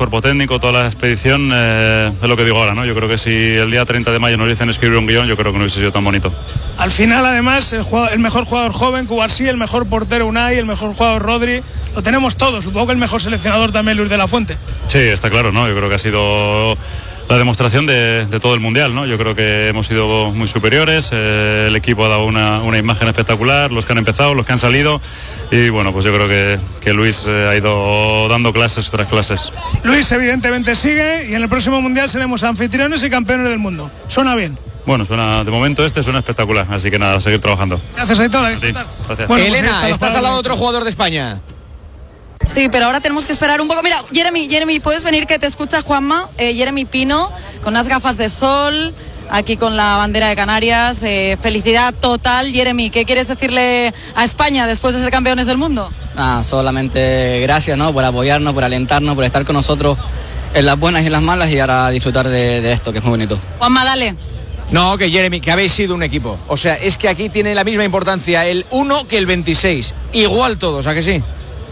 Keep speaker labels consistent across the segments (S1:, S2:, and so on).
S1: cuerpo técnico, toda la expedición, es lo que digo ahora, ¿no? Yo creo que si el día 30 de mayo nos dicen escribir un guión, yo creo que no hubiese sido tan bonito.
S2: Al final, además, el mejor jugador joven, Cubarsí, el mejor portero Unai, el mejor jugador Rodri, lo tenemos todos. Supongo que el mejor seleccionador también Luis de la Fuente.
S1: Sí, está claro, ¿no? Yo creo que ha sido la demostración de todo el mundial, ¿no? Yo creo que hemos sido muy superiores, el equipo ha dado una imagen espectacular, los que han empezado, los que han salido, y bueno, pues yo creo que Luis ha ido dando clases tras clases.
S2: Luis evidentemente sigue y en el próximo mundial seremos anfitriones y campeones del mundo. ¿Suena bien?
S1: Bueno, de momento suena espectacular, así que nada, a seguir trabajando.
S2: Gracias, Aitor, a disfrutar.
S1: Gracias.
S3: Bueno, Elena, estás al lado de otro jugador de España.
S4: Sí, pero ahora tenemos que esperar un poco. Mira, Jeremy, ¿puedes venir que te escucha Juanma? Jeremy Pino, con unas gafas de sol, aquí con la bandera de Canarias. Felicidad total. Jeremy, ¿qué quieres decirle a España después de ser campeones del mundo?
S5: Solamente gracias, ¿no? Por apoyarnos, por alentarnos, por estar con nosotros en las buenas y en las malas, y ahora disfrutar de esto, que es muy bonito.
S4: Juanma, dale.
S3: No, que Jeremy, que habéis sido un equipo. O sea, es que aquí tiene la misma importancia el 1 que el 26. Igual todos, ¿a que sí?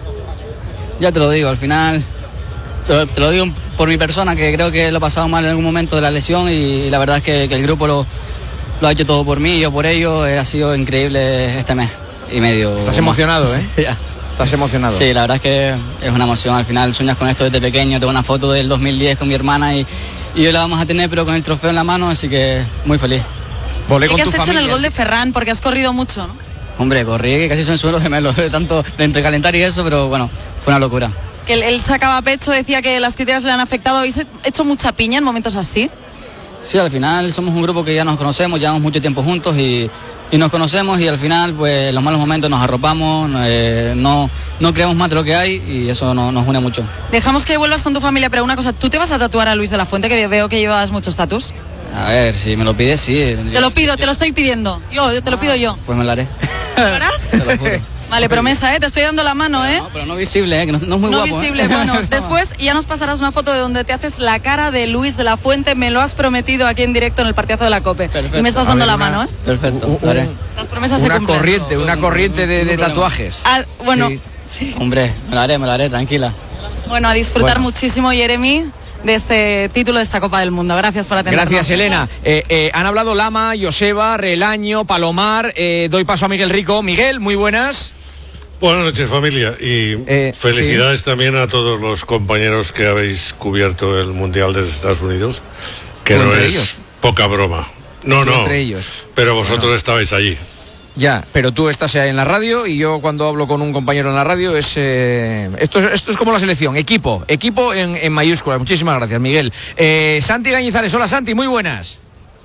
S5: Ya te lo digo, al final, te lo digo por mi persona, que creo que lo he pasado mal en algún momento de la lesión, y la verdad es que el grupo lo ha hecho todo por mí, yo por ello. Ha sido increíble este mes y medio.
S3: Estás emocionado, ¿eh?
S5: Sí,
S3: estás emocionado.
S5: Sí, la verdad es que es una emoción. Al final sueñas con esto desde pequeño. Tengo una foto del 2010 con mi hermana y hoy la vamos a tener, pero con el trofeo en la mano, así que muy feliz.
S4: ¿Y qué has hecho en el gol de Ferran? Porque has corrido mucho, ¿no?
S5: Hombre, corrí que casi son suelos gemelos, de tanto de entre calentar y eso, pero bueno, fue una locura.
S4: Que él sacaba pecho, decía que las críticas le han afectado. ¿Habéis hecho mucha piña en momentos así?
S5: Sí, al final somos un grupo que ya nos conocemos, llevamos mucho tiempo juntos y nos conocemos, y al final pues en los malos momentos nos arropamos, no creemos más de lo que hay, y eso nos une mucho.
S4: Dejamos que vuelvas con tu familia, pero una cosa, ¿tú te vas a tatuar a Luis de la Fuente, que veo que llevas muchos tatus?
S5: A ver, si me lo pides, sí.
S4: Te lo pido, te lo estoy pidiendo. Yo te lo pido yo.
S5: Pues me lo haré.
S4: ¿Lo harás?
S5: Te lo juro.
S4: Vale, promesa, te estoy dando la mano,
S5: No, pero no visible, que no es muy guapo.
S4: No visible, bueno. Después ya nos pasarás una foto de donde te haces la cara de Luis de la Fuente. Me lo has prometido aquí en directo en el partidazo de la COPE.
S5: Perfecto.
S4: Y me estás dando la mano, ¿eh?
S5: Perfecto, lo haré.
S4: Las promesas se cumplen.
S3: Una corriente de tatuajes.
S4: Bueno,
S5: sí. Hombre, me lo haré, tranquila.
S4: Bueno, a disfrutar muchísimo, Jeremy, de este título de esta Copa del Mundo. Gracias por atendernos.
S3: Gracias, Elena. Han hablado Lama, Joseba, Relaño, Palomar. Doy paso a Miguel Rico. Miguel, muy buenas.
S6: Buenas noches, familia, y felicidades también a todos los compañeros que habéis cubierto el Mundial de Estados Unidos, que no es ellos? Poca broma. No, entre ellos. Pero vosotros estabais allí.
S3: Ya, pero tú estás en la radio, y yo cuando hablo con un compañero en la radio esto es como la selección, equipo en mayúsculas. Muchísimas gracias, Miguel. Santi Gañizares, hola Santi, muy buenas.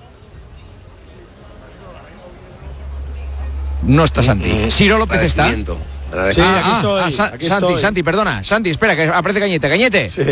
S3: No está Santi. Ciro López está.
S7: Sí, aquí estoy.
S3: Santi, perdona. Santi, espera, que aparece Cañete.
S7: Sí.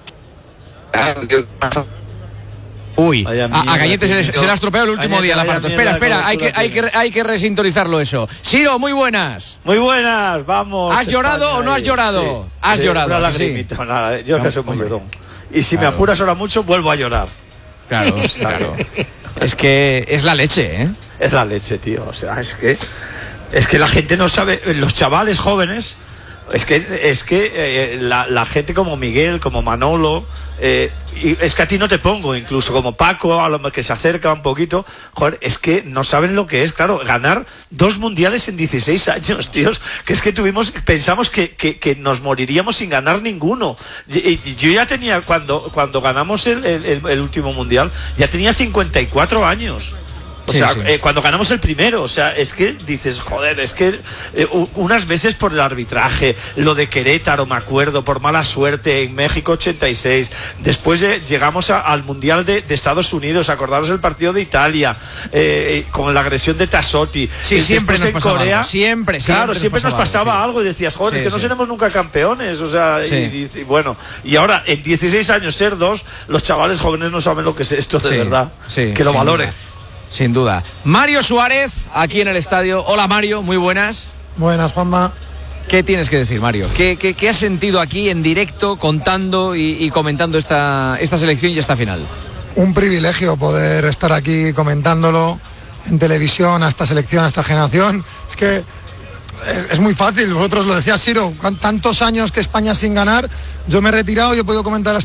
S3: Uy, a Cañete se le ha estropeado el último día el aparato. Espera, hay que resintonizarlo eso. Ciro, muy buenas.
S7: Muy buenas, vamos.
S3: ¿Has llorado o no has llorado?
S7: Sí.
S3: Has llorado.
S7: Una lagrimita, nada, yo que soy muy llorón. Y si me apuras ahora mucho, vuelvo a llorar.
S3: Claro. Es que es la leche, ¿eh?
S7: Es la leche, tío. O sea, es que la gente no sabe, los chavales jóvenes, es que la gente como Miguel, como Manolo, y es que a ti no te pongo, incluso como Paco, a lo que se acerca un poquito, joder, es que no saben lo que es, claro, ganar 2 mundiales en 16 años, tíos, que es que pensamos que nos moriríamos sin ganar ninguno. Yo ya tenía, cuando ganamos el último mundial, ya tenía 54 años. O sea, cuando ganamos el primero, o sea, es que dices, joder, es que unas veces por el arbitraje, lo de Querétaro, me acuerdo, por mala suerte, en México 86, después llegamos al Mundial de Estados Unidos, acordaros el partido de Italia, con la agresión de Tassotti.
S3: Sí, siempre nos pasaba Corea, algo. Siempre
S7: nos pasaba algo, y decías, joder, es que no seremos nunca campeones, o sea, y bueno, y ahora, en 16 años ser 2, los chavales jóvenes no saben lo que es esto de verdad, que lo valoren.
S3: Sin duda. Mario Suárez, aquí en el estadio. Hola Mario, muy buenas.
S8: Buenas, Juanma.
S3: ¿Qué tienes que decir, Mario? ¿Qué has sentido aquí en directo, contando y comentando esta selección y esta final?
S8: Un privilegio poder estar aquí comentándolo en televisión, a esta selección, a esta generación. Es que es muy fácil, vosotros lo decías, Ciro, tantos años que España sin ganar, yo me he retirado y he podido comentar